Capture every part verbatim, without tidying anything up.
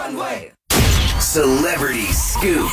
Conway. Celebrity Scoop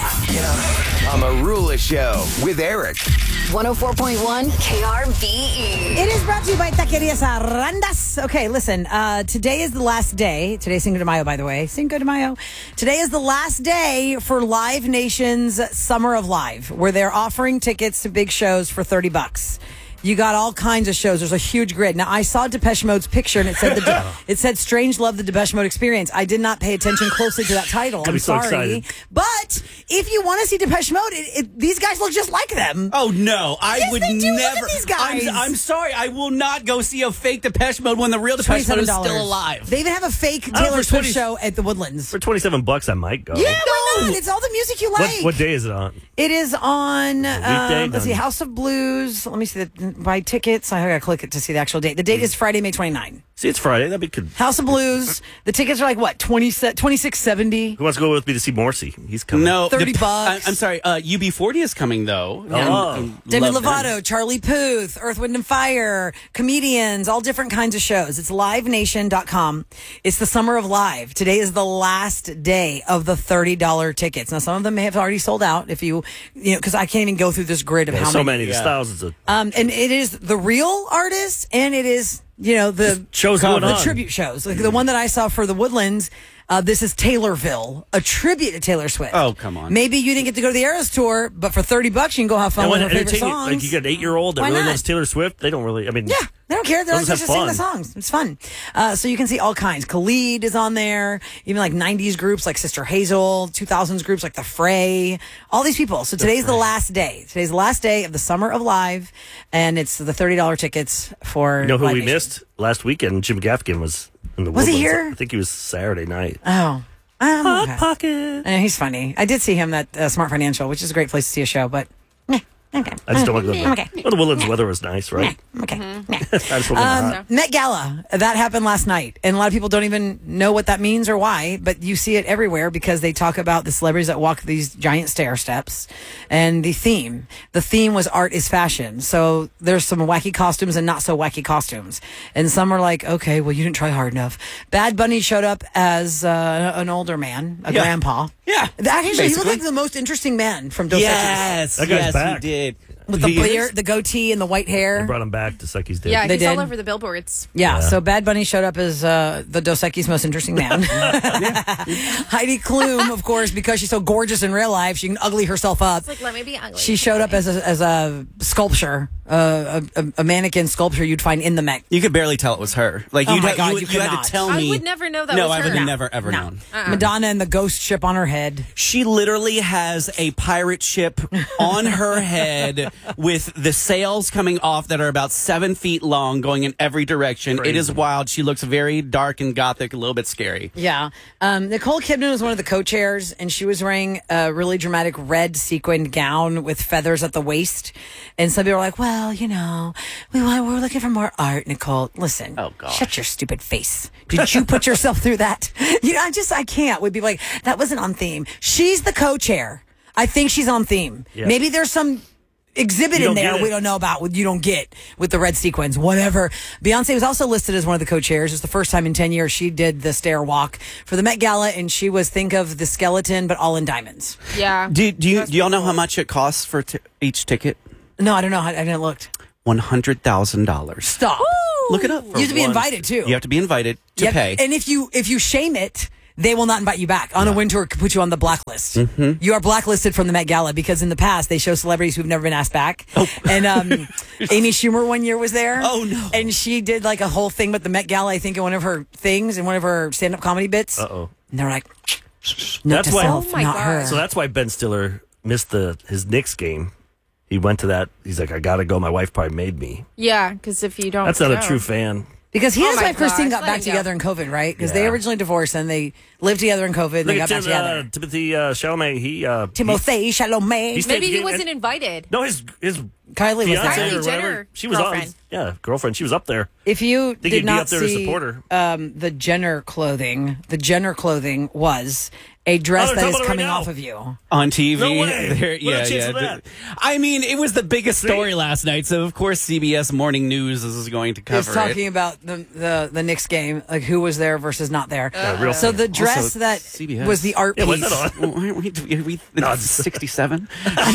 on the Rula Show with Eric. one oh four point one K R V E. It is brought to you by Taquerias Arandas. Okay, listen, uh, today is the last day. Today's Cinco de Mayo, by the way. Cinco de Mayo. Today is the last day for Live Nation's Summer of Live, where they're offering tickets to big shows for thirty bucks. You got all kinds of shows. There's a huge grid. Now, I saw Depeche Mode's picture, and it said the it said "Strange Love: The Depeche Mode Experience." I did not pay attention closely to that title. I'm so sorry, excited. but if you want to see Depeche Mode, it, it, these guys look just like them. Oh no, I Yes, would they do. Look never. at these guys. I'm, I'm sorry, I will not go see a fake Depeche Mode when the real Depeche Mode is still alive. They even have a fake Oh, Taylor for Swift twenty show at the Woodlands. For twenty-seven bucks, I might go. Yeah, why not? It's all the music you like. What, what day is it on? It is on, weekday? um, let's see, House of Blues. Let me see, the buy tickets. I gotta click it to see the actual date. The date is Friday, May twenty-ninth. See, it's Friday. That'd be good. House of Blues. The tickets are like, what, twenty-six seventy? Who wants to go with me to see Morrissey? He's coming. No, thirty Dep- bucks. I, I'm sorry, uh, U B forty is coming though. Oh. Um, Demi love Lovato, them. Charlie Puth, Earth, Wind and Fire, comedians, all different kinds of shows. It's live nation dot com. It's the summer of live. Today is the last day of the thirty dollars tickets. Now, some of them may have already sold out if you, you know, because I can't even go through this grid of There's how so many. many. There's Yeah. thousands of Um, and it is the real artists and it is, you know, the shows going the on. tribute shows. Like the one that I saw for the Woodlands, uh, this is Taylorville, a tribute to Taylor Swift. Oh, come on. Maybe you didn't get to go to the Eras tour, but for thirty bucks, you can go have fun And with when her favorite entertaining- songs. like you got an eight-year-old that Why really not? loves Taylor Swift. They don't really. I mean, Yeah, they don't care. They're They'll like, just just have sing the fun. songs. It's fun. Uh, so you can see all kinds. Khalid is on there. Even like nineties groups like Sister Hazel, two thousands groups like The Fray. All these people. So today's the last day. Today's the last day of the Summer of Live, and it's the thirty dollars tickets for. You know who Live we Nation. missed last weekend? Jim Gaffigan was in the. Was he Woodlands. here? I think he was Saturday night. Oh. Um, Hot okay. pocket. Uh, he's funny. I did see him at uh, Smart Financial, which is a great place to see a show, but. meh, Okay. I just don't want to go. Okay. Well, the Woodlands weather was nice, right? Okay. Meh. I just want to Um, hot. Met Gala, that happened last night. And a lot of people don't even know what that means or why, but you see it everywhere because they talk about the celebrities that walk these giant stair steps. And the theme, the theme was art is fashion. So there's some wacky costumes and not so wacky costumes. And some are like, okay, well, you didn't try hard enough. Bad Bunny showed up as uh, an older man, a Yeah. grandpa. Yeah, Actually, he looked basically. like the most interesting man from Dos Equis. Yes, That guy's yes, back. he did. With the He is. beard, the goatee, and the white hair. I brought him back to Sucky's Day. Yeah, They he's did? all over the billboards. Yeah, Yeah. so Bad Bunny showed up as uh, the Dos Equis most interesting man. Heidi Klum, of course, because she's so gorgeous in real life, she can ugly herself up. It's like, let me be ugly. She showed up as a, as a sculpture, uh, a, a, a mannequin sculpture you'd find in the Met. You could barely tell it was her. Like Oh you'd my ha- God, you, would, you you had cannot. to tell I me. would never know that no, was I her. would have No. never ever No. known. Uh-uh. Madonna and the ghost ship on her head. She literally has a pirate ship on her head with the sails coming off that are about seven feet long, going in every direction. Crazy. It is wild. She looks very dark and gothic, a little bit scary. Yeah. Um, Nicole Kidman was one of the co-chairs, and she was wearing a really dramatic red sequined gown with feathers at the waist. And some people were like, well, you know, we want, we're looking for more art, Nicole. Listen, Oh, gosh. shut your stupid face. Did you put yourself through that? You know, I just, I can't. We'd be like, that wasn't on theme. She's the co-chair. I think she's on theme. Yeah. Maybe there's some exhibit You in don't there get it. we don't know about, what you don't get with the red sequins, whatever. Beyonce was also listed as one of the co-chairs. It's the first time in ten years she did the stair walk for the Met Gala, and she was, think of the skeleton, but all in diamonds. Yeah. Do, do you That's do y'all know pretty how cool. much it costs for t- each ticket? No, I don't know. I, I didn't look. One hundred thousand dollars. Stop. Look it up. You have to be one. invited, too. You have to be invited to Yep. pay. And if you if you shame it, they will not invite you back. On a win tour could put you on the blacklist. Mm-hmm. You are blacklisted from the Met Gala because in the past they show celebrities who've never been asked back. And um, Amy Schumer one year was there. Oh, no. And she did like a whole thing with the Met Gala, I think, in one of her things, in one of her stand-up comedy bits. Uh-oh. And they're like, note That's to why- self, Oh, my not God. her. So that's why Ben Stiller missed the his Knicks game. He went to that. He's like, I gotta go. My wife probably made me. Yeah, because if you don't. That's not go- a true fan. Because he Oh and his my wife Christine gosh, got let back him go. together in COVID, right? Because they Yeah. originally divorced and they lived together in COVID and Look they at got back Tim, uh, together. Timothy uh, Chalamet. He uh, Timothée Chalamet. he's- Maybe he Stayed- wasn't invited. No, his his Kylie was fiance there. Kylie or whatever. Jenner She was on. girlfriend. Yeah, girlfriend. She was up there. If you Think did he'd be not up there to see support her. um, the Jenner clothing, the Jenner clothing was a dress Oh, they're that talking is about it right coming now. off of you. On T V. No way. There- What a yeah, chance yeah. of that? I mean, it was the biggest See? story last night, so of course C B S Morning News is going to He was cover talking it. about the, the the Knicks game, like who was there versus not there. Yeah, real so fan. the Awesome dress Also, that C B S. was the art Yeah, piece. was that on? Well, Are we, are we No, it's sixty-seven?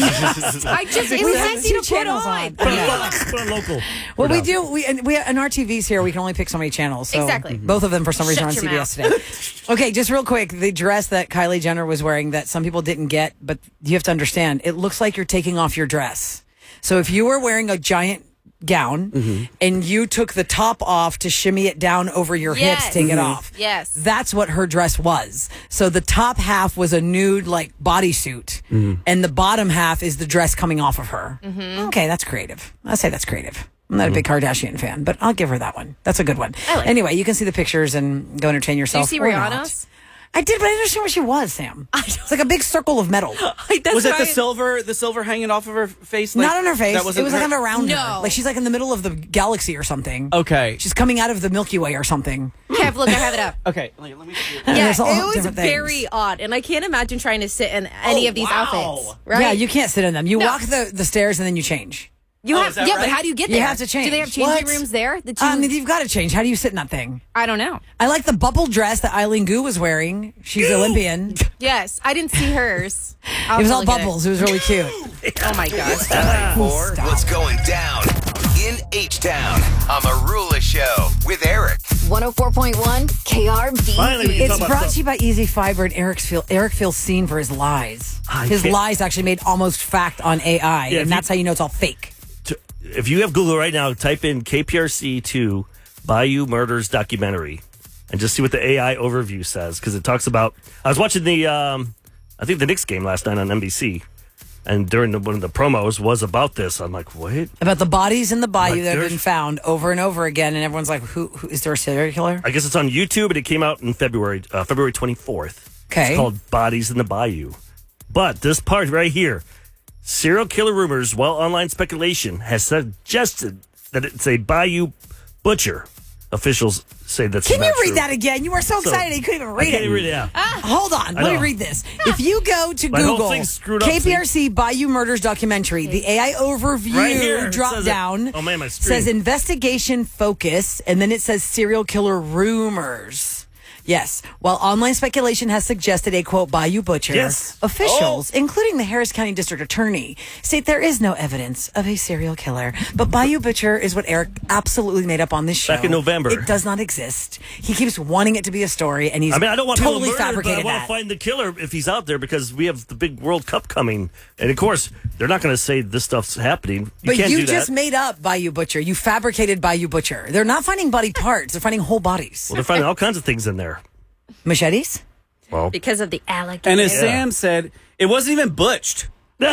I just, it's We had easy two to put channels on. on. Put it Yeah. lo- put it local. Well, We're we down. do. We and we in our T Vs here. We can only pick so many channels. So Exactly. Both of them, for some reason, Shut are on your C B S today. Okay, just real quick, the dress that Kylie Jenner was wearing that some people didn't get, but you have to understand, it looks like you're taking off your dress. So if you were wearing a giant gown Mm-hmm. and you took the top off to shimmy it down over your Yes. hips, take it Mhm. off. Yes. That's what her dress was. So the top half was a nude like bodysuit, and the bottom half is the dress coming off of her. Mm-hmm. Okay, that's creative. I say that's creative. I'm not a big Kardashian fan, but I'll give her that one. That's a good one. I like anyway, you can see the pictures and go entertain Do you yourself. see or not. Rihanna's? I did, but I didn't understand where she was, Sam. It's like a big circle of metal. That's Was it what the I- silver, the silver hanging off of her face? Like, Not on her face. That It wasn't was like her- kind of around her. No. Like she's like in the middle of the galaxy or something. Okay. She's coming out of the Milky Way or something. Kev, look, I have it up. Okay. Let me see. And Yeah, there's all it was different things. very odd, and I can't imagine trying to sit in any Oh, of these wow. outfits. Right? Yeah, you can't sit in them. You No. walk the, the stairs and then you change. You Oh, have, is that yeah, right? but how do you get You there? have to change. Do they have changing What? rooms there? The two, I mean, you've got to change. How do you sit in that thing? I don't know. I like the bubble dress that Eileen Gu was wearing. She's Olympian. Yes, I didn't see hers. I'll It was have all to look at bubbles. It was really cute. Oh my god. Time for Stop. what's going down in H-Town on Marula Show with Eric. one oh four point one K R V E. Finally, we can It's talk about brought stuff. to you by Easy Fiber, and Eric's feel, Eric feels seen for his lies. I His can't- lies actually made almost fact on A I, Yeah, if and you- that's how you know it's all fake. To- If you have Google right now, type in K P R C two Bayou Murders documentary and just see what the A I overview says, because it talks about. I was watching the, um, I think the Knicks game last night on N B C, and during the, one of the promos was about this. I'm like, what? About the bodies in the bayou Like, that have there's- been found over and over again, and everyone's like, "Who, who is there a serial killer?" I guess it's on YouTube, and it came out in February, uh, February twenty-fourth. Okay. It's called Bodies in the Bayou. But this part right here, serial killer rumors, while online speculation has suggested that it's a Bayou butcher. Officials say that's Can not you read true. that again? You were so So, excited you couldn't even I read can't it. even read it. Yeah. Hold on, let me know. read this. If you go to My whole Google thing's screwed up, K P R C Bayou Murders documentary, the A I overview Right here, it drop says it. down Oh, man, my screen. says investigation focus, and then it says serial killer rumors. Yes. While online speculation has suggested a quote Bayou butcher, Yes. officials, Oh. including the Harris County District Attorney, state there is no evidence of a serial killer. But Bayou butcher is what Eric absolutely made up on this show. Back in November. It does not exist. He keeps wanting it to be a story, and he's I mean, I don't want totally people murdered, but I fabricated want that. to find the killer if he's out there, because we have the big World Cup coming, and of course they're not going to say this stuff's happening. You But can't you do just that. made up Bayou Butcher. You fabricated Bayou Butcher. They're not finding body parts. They're finding whole bodies. Well, they're finding all kinds of things in there. Machetes? Well, Because of the alligator. And as Yeah. Sam said, it wasn't even butched.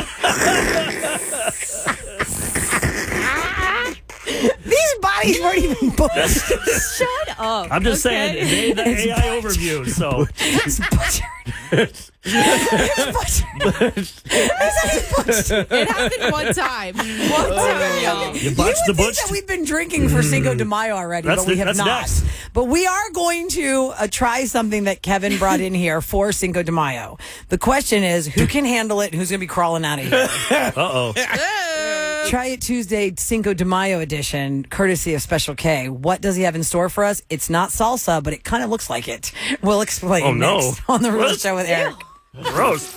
These bodies weren't even butchered. Shut up. I'm just okay? saying, they, the A I overview. So It's butchered. It's butchered. It's not butchered. It happened one time. One time, y'all. you You botched the would think butch. that we've been drinking for Cinco de Mayo already, That's but we the- have that's not. next. But we are going to uh, try something that Kevin brought in here for Cinco de Mayo. The question is, who can handle it and who's going to be crawling out of here? Uh oh. Try It Tuesday Cinco de Mayo edition, courtesy of Special K. What does he have in store for us? It's not salsa, but it kind of looks like it. We'll explain Oh, no. next on the Real What? Show with Eric. Gross.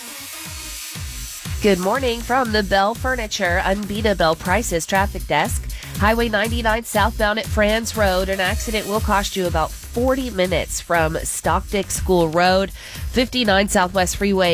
Good morning from the Bell Furniture Unbeatable Prices Traffic Desk. Highway ninety-nine southbound at Franz Road. An accident will cost you about forty minutes from Stockdick School Road. fifty-nine Southwest Freeway